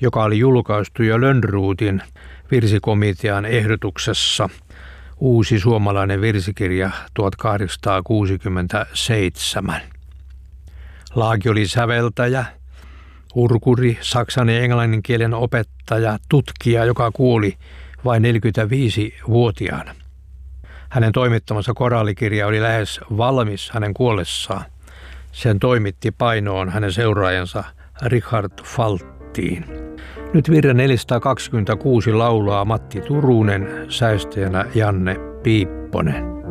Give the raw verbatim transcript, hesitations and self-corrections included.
joka oli julkaistu jo Lönnrothin virsikomitean ehdotuksessa Uusi suomalainen virsikirja tuhatkahdeksansataakuusikymmentäseitsemän. Laaki oli säveltäjä, urkuri, saksan ja englannin kielen opettaja, tutkija, joka kuoli vain neljäkymmentäviisivuotiaana. Hänen toimittamansa koraalikirja oli lähes valmis hänen kuollessaan. Sen toimitti painoon hänen seuraajansa Richard Falttiin. Nyt virren neljäsataakaksikymmentäkuusi laulaa Matti Turunen, säestäjänä Janne Piipponen.